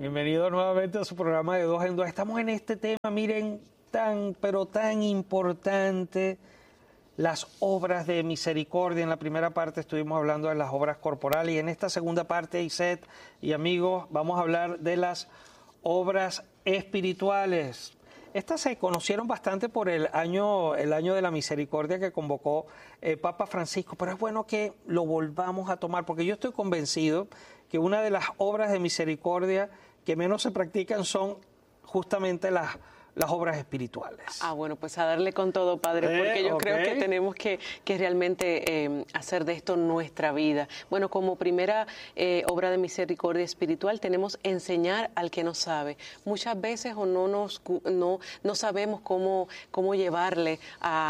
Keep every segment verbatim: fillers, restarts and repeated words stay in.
Bienvenido nuevamente a su programa de Dos en Dos. Estamos en este tema, miren, tan, pero tan importante, las obras de misericordia. En la primera parte estuvimos hablando de las obras corporales y en esta segunda parte, Iset y amigos, vamos a hablar de las obras espirituales. Estas se conocieron bastante por el año, el año de la misericordia que convocó el Papa Francisco, pero es bueno que lo volvamos a tomar, porque yo estoy convencido que una de las obras de misericordia que menos se practican son justamente las las obras espirituales. Ah, bueno, pues a darle con todo, Padre, Eh, porque yo okay. creo que tenemos que, que realmente eh, hacer de esto nuestra vida. Bueno, como primera eh, obra de misericordia espiritual tenemos enseñar al que no sabe. Muchas veces o no nos no, no sabemos cómo, cómo llevarle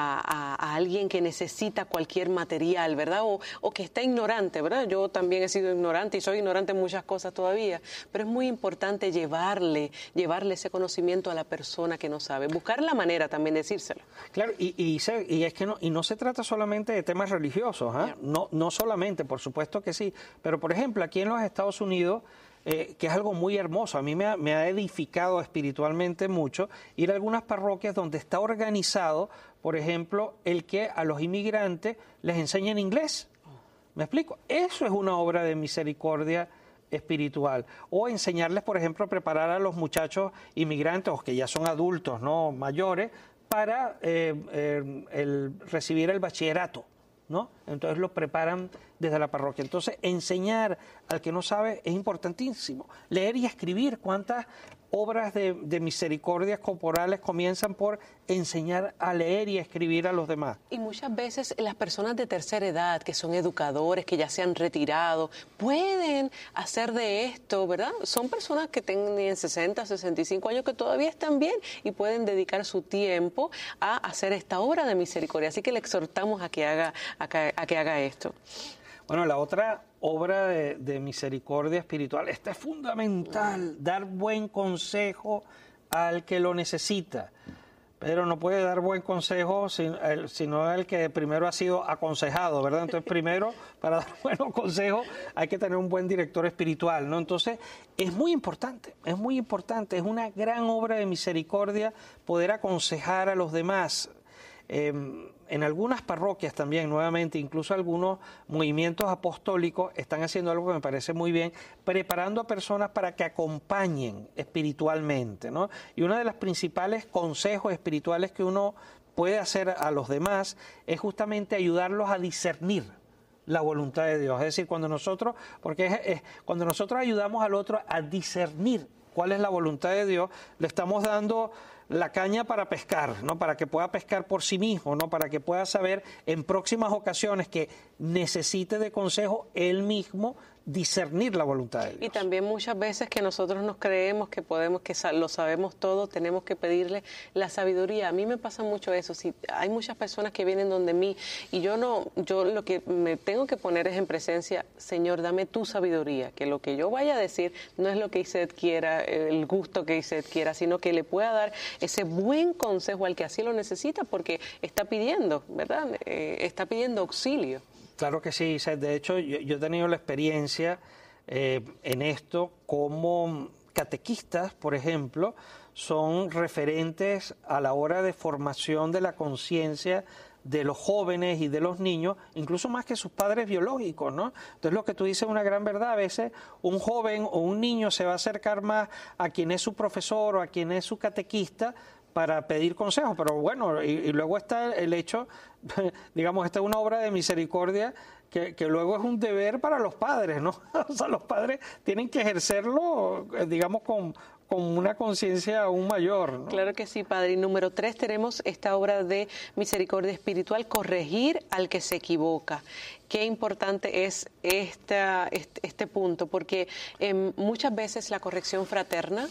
a, a, a alguien que necesita cualquier material, ¿verdad? O, o que está ignorante, ¿verdad? Yo también he sido ignorante y soy ignorante en muchas cosas todavía, pero es muy importante llevarle, llevarle ese conocimiento a la persona que no sabe, buscar la manera también de decírselo. Claro, y, y, se, y es que no, y no se trata solamente de temas religiosos, ¿eh? Yeah. no, no solamente, por supuesto que sí, pero por ejemplo aquí en los Estados Unidos, eh, que es algo muy hermoso, a mí me ha, me ha edificado espiritualmente mucho, ir a algunas parroquias donde está organizado, por ejemplo, el que a los inmigrantes les enseñen inglés. ¿Me explico? Eso es una obra de misericordia espiritual, o enseñarles, por ejemplo, a preparar a los muchachos inmigrantes o que ya son adultos, no mayores, para eh, eh, el, recibir el bachillerato, ¿no? Entonces los preparan desde la parroquia. Entonces enseñar al que no sabe es importantísimo. Leer y escribir. ¿Cuántas obras de, de misericordias corporales comienzan por enseñar a leer y a escribir a los demás? Y muchas veces las personas de tercera edad, que son educadores, que ya se han retirado, pueden hacer de esto, ¿verdad? Son personas que tienen sesenta, sesenta y cinco años que todavía están bien y pueden dedicar su tiempo a hacer esta obra de misericordia. Así que le exhortamos a que haga, a que, a que haga esto. Bueno, la otra obra de, de misericordia espiritual, esta es fundamental, dar buen consejo al que lo necesita. Pero no puede dar buen consejo sino el que primero ha sido aconsejado, ¿verdad? Entonces, primero, para dar buenos consejos, hay que tener un buen director espiritual, ¿no? Entonces, es muy importante, es muy importante, es una gran obra de misericordia poder aconsejar a los demás. Eh, en algunas parroquias también, nuevamente, incluso algunos movimientos apostólicos están haciendo algo que me parece muy bien, preparando a personas para que acompañen espiritualmente, ¿no? Y uno de los principales consejos espirituales que uno puede hacer a los demás es justamente ayudarlos a discernir la voluntad de Dios. Es decir, cuando nosotros, porque es, es, cuando nosotros ayudamos al otro a discernir cuál es la voluntad de Dios, le estamos dando la caña para pescar, ¿no? Para que pueda pescar por sí mismo, ¿no? Para que pueda saber en próximas ocasiones que necesite de consejo él mismo discernir la voluntad de Dios. Y también muchas veces que nosotros nos creemos que podemos, que lo sabemos todo, tenemos que pedirle la sabiduría. A mí me pasa mucho eso. Si hay muchas personas que vienen donde mí y yo no, yo lo que me tengo que poner es en presencia, Señor, dame tu sabiduría, que lo que yo vaya a decir no es lo que Iset quiera, el gusto que Iset quiera, sino que le pueda dar ese buen consejo al que así lo necesita, porque está pidiendo, ¿verdad? Eh, está pidiendo auxilio. Claro que sí, de hecho yo, yo he tenido la experiencia eh, en esto como catequistas, por ejemplo, son referentes a la hora de formación de la conciencia de los jóvenes y de los niños, incluso más que sus padres biológicos, ¿no? Entonces lo que tú dices es una gran verdad. A veces un joven o un niño se va a acercar más a quien es su profesor o a quien es su catequista para pedir consejos, pero bueno, y, y luego está el hecho, digamos, esta es una obra de misericordia que, que luego es un deber para los padres, ¿no? O sea, los padres tienen que ejercerlo, digamos, con, con una conciencia aún mayor, ¿no? Claro que sí, Padre. Y número tres, tenemos esta obra de misericordia espiritual, corregir al que se equivoca. Qué importante es esta, este, este punto, porque eh, muchas veces la corrección fraterna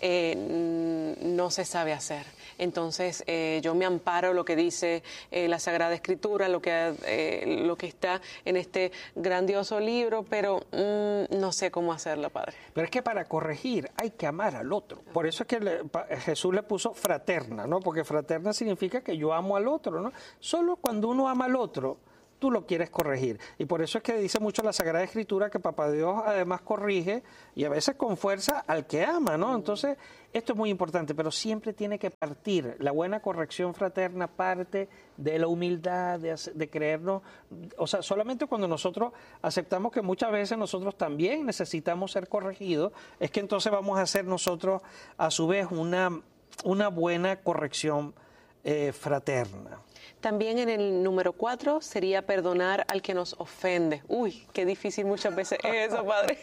eh, no se sabe hacer. Entonces, eh, yo me amparo lo que dice eh, la Sagrada Escritura, lo que, eh, lo que está en este grandioso libro, pero mm, no sé cómo hacerlo, Padre. Pero es que para corregir hay que amar al otro. Por eso es que le, Jesús le puso fraterna, ¿no? Porque fraterna significa que yo amo al otro, ¿no? Solo cuando uno ama al otro, tú lo quieres corregir. Y por eso es que dice mucho la Sagrada Escritura que Papá Dios además corrige y a veces con fuerza al que ama, ¿no? Entonces, esto es muy importante, pero siempre tiene que partir. La buena corrección fraterna parte de la humildad, de, de creernos. O sea, solamente cuando nosotros aceptamos que muchas veces nosotros también necesitamos ser corregidos, es que entonces vamos a hacer nosotros a su vez una, una buena corrección eh, fraterna. También en el número cuatro sería perdonar al que nos ofende. Uy, qué difícil muchas veces es eso, padre.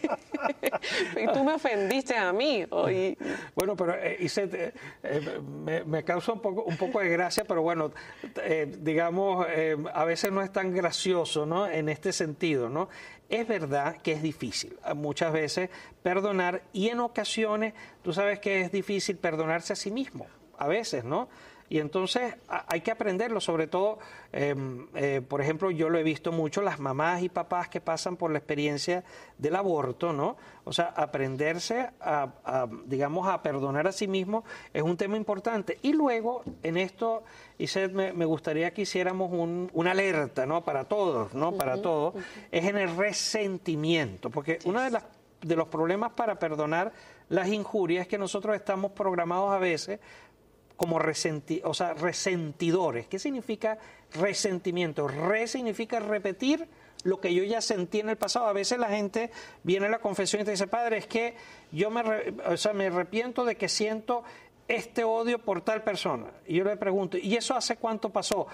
Y tú me ofendiste a mí. Hoy. Bueno, pero eh, Isette, eh, me, me causa un poco, un poco de gracia, pero bueno, eh, digamos, eh, a veces no es tan gracioso, ¿no? En este sentido, ¿no? Es verdad que es difícil muchas veces perdonar y en ocasiones tú sabes que es difícil perdonarse a sí mismo, a veces, ¿no? Y entonces hay que aprenderlo, sobre todo, eh, eh, por ejemplo, yo lo he visto mucho, las mamás y papás que pasan por la experiencia del aborto, ¿no? O sea, aprenderse a, a digamos, a perdonar a sí mismo es un tema importante. Y luego, en esto, Isette, me, me gustaría que hiciéramos un, una alerta, ¿no? Para todos, ¿no? Para uh-huh, todos, uh-huh. Es en el resentimiento, porque yes. uno de, las, de los problemas para perdonar las injurias es que nosotros estamos programados a veces como resenti, o sea, resentidores. ¿Qué significa resentimiento? Re significa repetir lo que yo ya sentí en el pasado. A veces la gente viene a la confesión y te dice, padre, es que yo me, o sea, me arrepiento de que siento este odio por tal persona. Y yo le pregunto, ¿y eso hace cuánto pasó?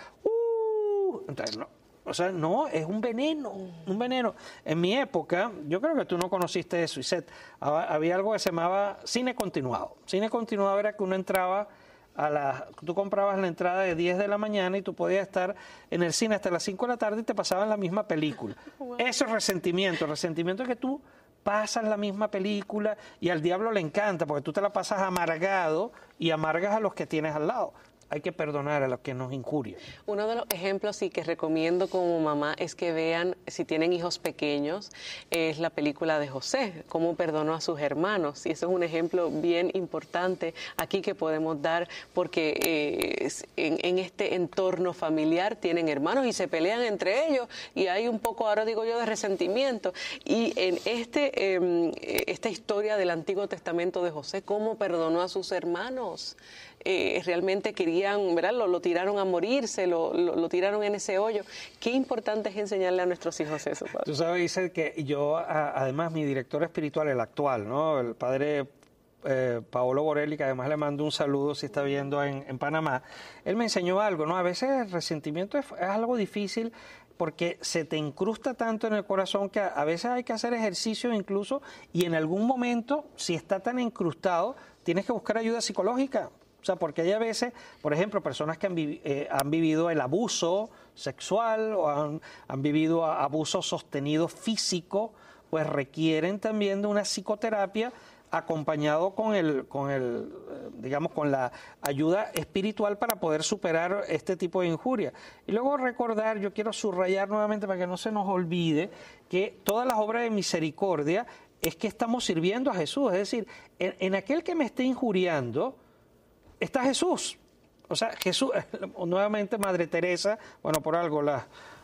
Uh, entonces, no. O sea, no, es un veneno, un veneno. En mi época, yo creo que tú no conociste eso, Isette, había algo que se llamaba cine continuado. Cine continuado era que uno entraba a la, tú comprabas la entrada de diez de la mañana y tú podías estar en el cine hasta las cinco de la tarde y te pasaban la misma película. Wow. Eso es resentimiento. El resentimiento es que tú pasas la misma película y al diablo le encanta porque tú te la pasas amargado y amargas a los que tienes al lado. Hay que perdonar a los que nos injurian. Uno de los ejemplos sí que recomiendo como mamá es que vean, si tienen hijos pequeños, es la película de José, cómo perdonó a sus hermanos. Y eso es un ejemplo bien importante aquí que podemos dar porque eh, en, en este entorno familiar tienen hermanos y se pelean entre ellos y hay un poco, ahora digo yo, de resentimiento. Y en este eh, esta historia del Antiguo Testamento de José, cómo perdonó a sus hermanos. Eh, realmente querían, ¿verdad? Lo, lo tiraron a morirse, lo, lo, lo tiraron en ese hoyo. Qué importante es enseñarle a nuestros hijos eso, padre. Tú sabes, dice que yo, a, además, mi director espiritual, el actual, ¿no? El padre eh, Paolo Borelli, que además le mando un saludo si está viendo en, en Panamá, él me enseñó algo, ¿no? A veces el resentimiento es, es algo difícil porque se te incrusta tanto en el corazón que a, a veces hay que hacer ejercicio incluso y en algún momento, si está tan incrustado, tienes que buscar ayuda psicológica. O sea, porque hay a veces, por ejemplo, personas que han, vivi eh, han vivido el abuso sexual o han, han vivido abuso sostenido físico, pues requieren también de una psicoterapia acompañado con el, con el, digamos, con la ayuda espiritual para poder superar este tipo de injurias. Y luego recordar, yo quiero subrayar nuevamente para que no se nos olvide, que todas las obras de misericordia es que estamos sirviendo a Jesús. Es decir, en, en aquel que me esté injuriando, está Jesús. O sea, Jesús, nuevamente Madre Teresa, bueno, por algo la,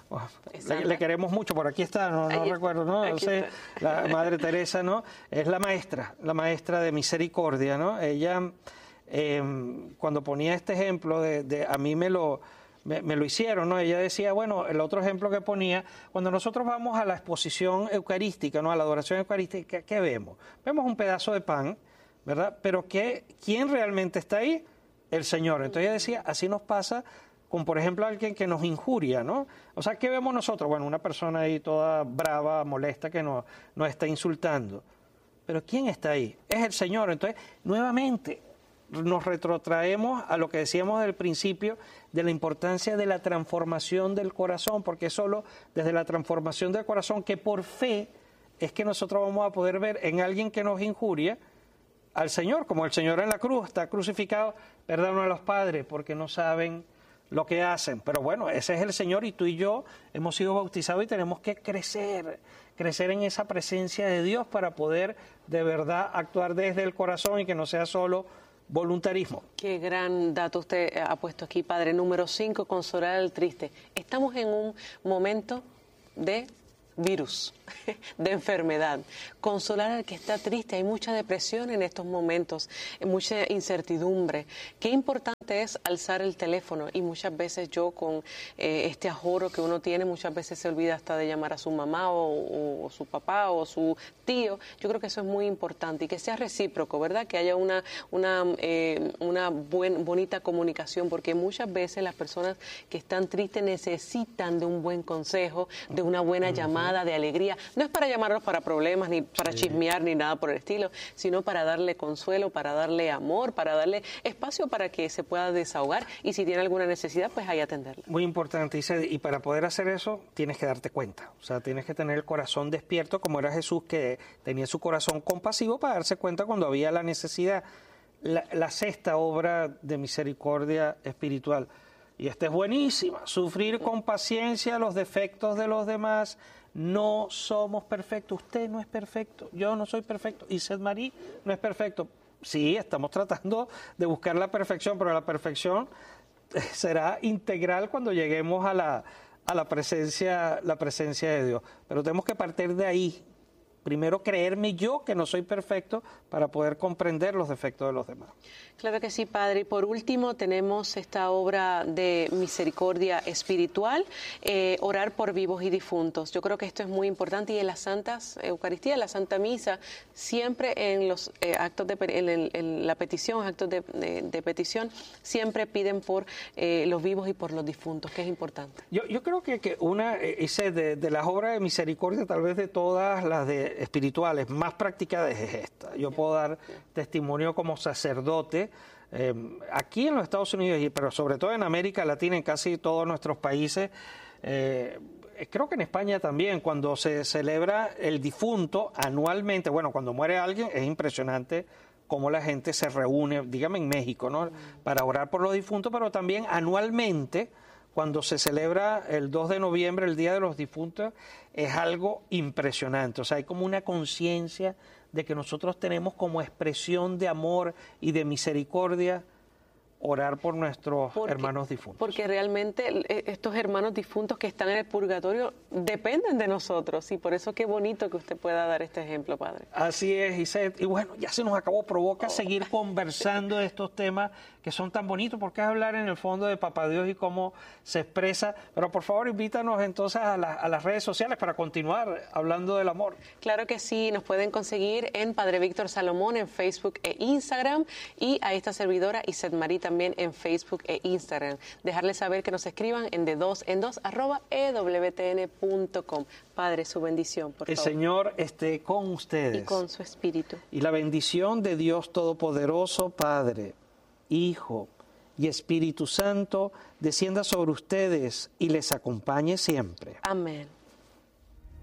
le, le queremos mucho, por aquí está, no, no recuerdo, ¿no? O sea, la Madre Teresa, ¿no? Es la maestra, la maestra de misericordia, ¿no? Ella, eh, cuando ponía este ejemplo, de, de a mí me lo, me, me lo hicieron, ¿no? Ella decía, bueno, el otro ejemplo que ponía, cuando nosotros vamos a la exposición eucarística, ¿no? A la adoración eucarística, ¿qué vemos? Vemos un pedazo de pan, ¿verdad? Pero ¿qué, ¿quién realmente está ahí? El Señor. Entonces ella decía, así nos pasa con, por ejemplo, alguien que nos injuria, ¿no? O sea, ¿qué vemos nosotros? Bueno, una persona ahí toda brava, molesta, que nos, nos está insultando. Pero ¿quién está ahí? Es el Señor. Entonces, nuevamente, nos retrotraemos a lo que decíamos del principio de la importancia de la transformación del corazón, porque es solo desde la transformación del corazón que por fe es que nosotros vamos a poder ver en alguien que nos injuria al Señor, como el Señor en la cruz está crucificado, perdón a los padres porque no saben lo que hacen. Pero bueno, ese es el Señor y tú y yo hemos sido bautizados y tenemos que crecer, crecer en esa presencia de Dios para poder de verdad actuar desde el corazón y que no sea solo voluntarismo. Qué gran dato usted ha puesto aquí, padre. Número cinco, consolar al triste. Estamos en un momento de virus, de enfermedad. Consolar al que está triste. Hay mucha depresión en estos momentos, mucha incertidumbre. Qué importante es alzar el teléfono, y muchas veces yo con eh, este ajoro que uno tiene, muchas veces se olvida hasta de llamar a su mamá o, o, o su papá o su tío. Yo creo que eso es muy importante y que sea recíproco, ¿verdad? Que haya una, una, eh, una buen, bonita comunicación, porque muchas veces las personas que están tristes necesitan de un buen consejo, de una buena uh-huh. llamada, de alegría. No es para llamarlos para problemas, ni para sí. chismear, ni nada por el estilo, sino para darle consuelo, para darle amor, para darle espacio para que se pueda desahogar, y si tiene alguna necesidad, pues ahí atenderla. Muy importante, Iset, y para poder hacer eso tienes que darte cuenta, o sea, tienes que tener el corazón despierto como era Jesús, que tenía su corazón compasivo para darse cuenta cuando había la necesidad. La, la sexta obra de misericordia espiritual, y esta es buenísima: sufrir con paciencia los defectos de los demás. No somos perfectos, usted no es perfecto, yo no soy perfecto, Iset Marí no es perfecto. Sí, estamos tratando de buscar la perfección, pero la perfección será integral cuando lleguemos a la, a la presencia, la presencia de Dios. Pero tenemos que partir de ahí. Primero, creerme yo que no soy perfecto para poder comprender los defectos de los demás. Claro que sí, padre. Y por último, tenemos esta obra de misericordia espiritual, eh, orar por vivos y difuntos. Yo creo que esto es muy importante, y en las Santas Eucaristía, en la Santa Misa, siempre en los eh, actos de en, en, en la petición, actos de, de, de petición, siempre piden por eh, los vivos y por los difuntos, que es importante. Yo, yo creo que, que una, ese de, de las obras de misericordia, tal vez de todas las de espirituales más practicadas, es esta. Yo puedo dar testimonio como sacerdote eh, aquí en los Estados Unidos, pero sobre todo en América Latina, en casi todos nuestros países. Eh, creo que en España también, cuando se celebra el difunto anualmente, bueno, cuando muere alguien, es impresionante cómo la gente se reúne, dígame en México, ¿no?, para orar por los difuntos, pero también anualmente, cuando se celebra el dos de noviembre, el Día de los Difuntos, es algo impresionante. O sea, hay como una conciencia de que nosotros tenemos como expresión de amor y de misericordia orar por nuestros porque, hermanos difuntos. Porque realmente estos hermanos difuntos que están en el purgatorio dependen de nosotros, y por eso qué bonito que usted pueda dar este ejemplo, padre. Así es, Iset. Y bueno, ya se nos acabó. Provoca oh. seguir conversando de estos temas que son tan bonitos, porque es hablar en el fondo de Papá Dios y cómo se expresa. Pero por favor, invítanos entonces a, la, a las redes sociales para continuar hablando del amor. Claro que sí, nos pueden conseguir en Padre Víctor Salomón en Facebook e Instagram, y a esta servidora Iset Marí también en Facebook e Instagram. Dejarles saber que nos escriban en de dos en dos arroba e w t n punto com. Padre, su bendición, por El favor. El Señor esté con ustedes. Y con su espíritu. Y la bendición de Dios Todopoderoso, Padre, Hijo y Espíritu Santo, descienda sobre ustedes y les acompañe siempre. Amén.